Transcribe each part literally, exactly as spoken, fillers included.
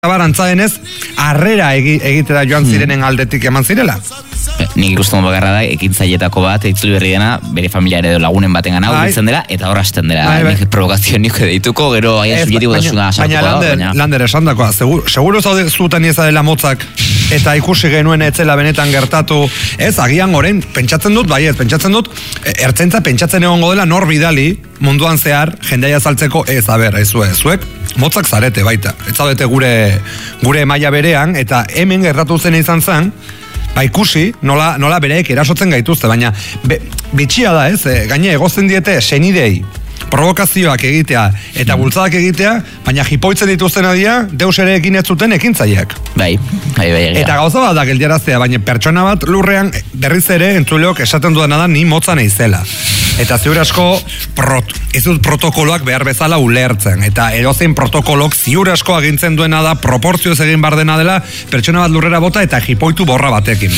Barantza denez, harrera egitera joan zirenen aldetik eman zirela. Nik ikusten bakarra da, ekintzailetako bat, itzuli berri dena, bere familiare edo lagunen baten gana, hurbiltzen dela, eta hor hasten dela. Nik provokazio nik deituko, gero aia subjetibo dasuna sartuko da. Baina Lander esan dakoa, seguro zaude zutan ieza dela motzak, eta ikusi genuen etzela benetan gertatu, ez, agian orain, pentsatzen dut, bai ez, pentsatzen dut, ertzaintza pentsatzen egongo dela nor bidali, munduan zehar, jendeia saltzeko, ez, aber, ezue, zuek, motzak zarete baita, ez zaudete gure, gure maila berean, eta hemen gertatu zen izan zen, ba ikusi, nola, nola bereek erasotzen gaituzte, baina be, bitxia da ez, e, gaine egozten diete senidei, provokazioak egitea eta bultzadak egitea, baina jipoitzen dituzten adia, deus ere ekin ez zuten ekintzaileak. Bai, bai, bai. Eta gauza bat da geldiaraztea, baina pertsona bat lurrean berriz ere entzuleok esaten duena da ni motza naizela. Eta ziur asko prot, ez dut protokoloak behar bezala ulertzen, eta edozein protokolok ziur asko agintzen duena da proportzioz egin bar dena dela pertsona bat lurrera bota eta jipoitu borra batekin.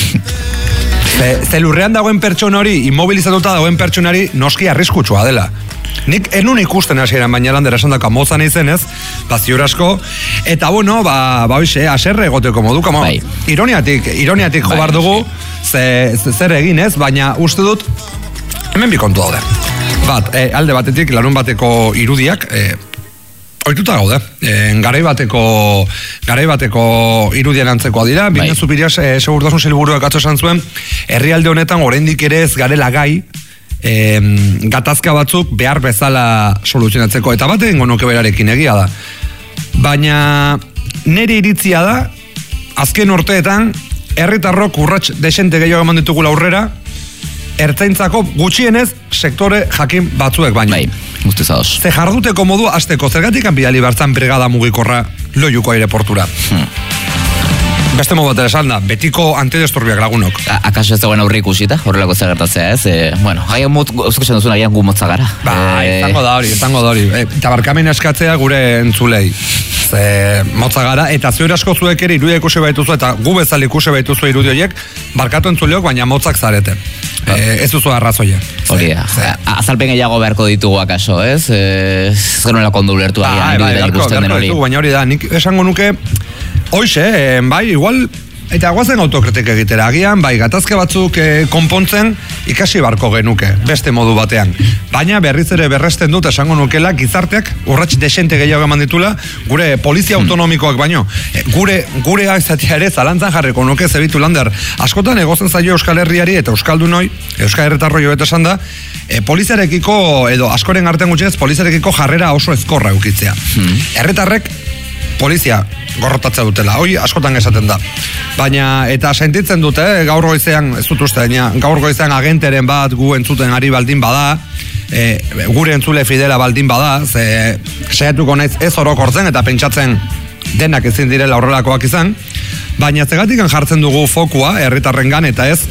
Ze, ze lurrean dagoen pertsona hori, immobilizatuta dagoen pertsonari noski arriskutsua dela. Nik enun ikusten hasieran baina Lander esan daka mozan izenez, ba ziur asko, eta bueno, ba, ba hoxe, aserre egoteko moduka, bai. ironiatik, ironiatik bai, jo bar dugu, ze, ze, zer egin ez, baina uste dut, hemen bi kontu daude. Bat, e, alde batetik, larun bateko irudiak, e, oituta gaude, e, garai bateko, garai bateko irudien antzekoa dira, bai. Bine Zupirias, e, segurtasun sailburuak atzo esan zuen, herrialde honetan oraindik ere ez garela gai, E, gatazka batzuk behar bezala soluzionatzeko, eta bat egingo nuke berarekin egia da. Baina nire iritzia da, azken urteetan, herritarrok urrats desente gehiago eman ditugula aurrera, ertzaintzako gutxienez sektore jakin batzuek baino. Bai, guztiz ados. Ze jarduteko modu azteko, zergatik bidali bartzan brigada mugikorra loiuko aireportura. Hmm. Beste modu bat esan da, betiko antidesturbiak lagunok. A, akaso ez dagoen aurre ikusita, horrelako zagertatzea ez? E, bueno, gaian mot, eusko esan duzuna, gaian gu motza gara. Ba, e... izango da hori, izango da hori. E, eta barkamen eskatzea gure entzulei. Ze, motza gara, eta zuur asko zuek ere irudia ikusi baituzu, eta gu bezala ikusi baituzu irudioiek, barkatu entzuleok, baina motzak zarete. E, ez duzu arrazoia. Hori da. Azalpen gehiago beharko ditugu akaso, ez? E, ez genuela kondu ulertu agian, ba, bai, ikusten den hori. Baina hori da, nik esango nuke, hoxe, eh, bai, igual, eta guazen autokritik egitera, agian, bai, gatazke batzuk eh, konpontzen ikasi barko genuke, beste modu batean. Baina berriz ere berresten dut esango nukela, gizarteak urrats desente gehiago eman ditula, gure polizia hmm. autonomikoak baino, e, gure gure aizatea ere zalantzan jarriko nuke zebitu Lander. Askotan egozen zaio Euskal Herriari eta Euskaldunoi, Euskal Herritarroi hobeto esan da, e, poliziarekiko, edo askoren artean gutxinez, poliziarekiko jarrera oso ezkorra eukitzea. Hmm. Herritarrek polizia gorrotatzea dutela, hoi askotan esaten da. Baina, eta sentitzen dute, eh, gaur goizean, ez dut uste, gaur goizean agenteren bat gu entzuten ari baldin bada, e, gure entzule fidela baldin bada, ze saiatuko naiz ez orokortzen eta pentsatzen denak ezin direla horrelakoak izan, baina zegatikan jartzen dugu fokua herritarrengan eta ez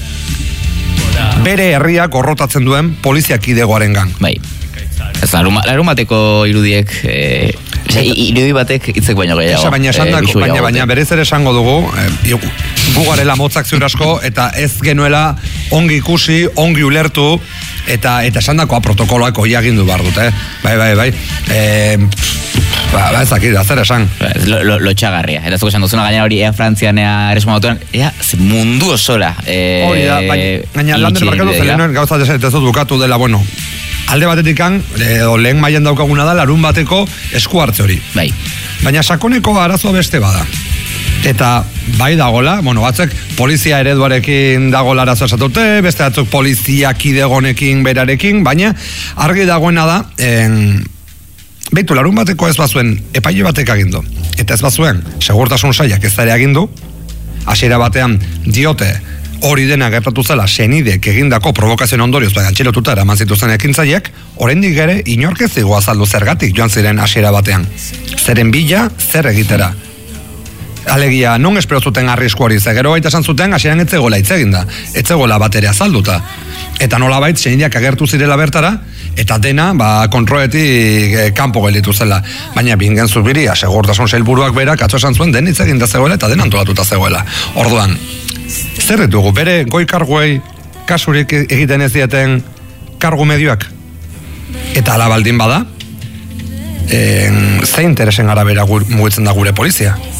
bere herriak gorrotatzen duen poliziakidegoarengan. Bai. Ez larun bateko irudiek, e, irudi batek hitzek baino gehiago. Baina, e, dako, baina, baina berez ere esango dugu, e, gu garela motzak ziur asko, eta ez genuela ongi ikusi, ongi ulertu, eta eta esan dakoa protokoloak hoi agindu behar dute, eh? Bai, bai, bai. E, ba, ba, ez dakit, azer esan. Lotxagarria. Eta zuko esan duzuna gaina hori ea Frantzian, ea eresmo batuan, ea mundu osora. E, hori da, baina, gaina Lander barkatu zelenoen gauza desetezot bukatu dela, bueno, alde batetik kan, edo lehen mailan daukaguna da, larun bateko esku hartze hori. Bai. Baina sakoneko arazoa beste bada. Eta bai dagola, bueno, batzuk polizia ereduarekin dagola arazoa esatute, beste batzuk polizia kidegonekin berarekin, baina argi dagoena da, en, beitu, larun bateko ez bazuen epaile batek agindu. Eta ez bazuen, segurtasun sailak ez dara agindu, hasiera batean diote, hori dena gertatu zela senidek egindako provokazioen ondorioz bai atxilotuta eraman zituzten ekintzaileak, oraindik ere inork ez zigo azaldu zergatik joan ziren hasiera batean. Zeren bila, zer egitera. Alegia, non espero zuten arrisku hori, ze gero baita esan zuten hasieran ez zegoela hitz eginda, ez zegoela batere azalduta. Eta nolabait senideak agertu zirela bertara, eta dena, ba, kontroletik e, kanpo gelditu zela. Baina Bingen Zubiria, segurtasun sailburuak berak atzo esan zuen den hitz eginda zegoela eta den antolatuta zegoela. Orduan, zer ditugu, bere goi karguei kasurik egiten ez dieten kargu medioak? Eta ala baldin bada, e, ze interesen arabera mugitzen da gure polizia?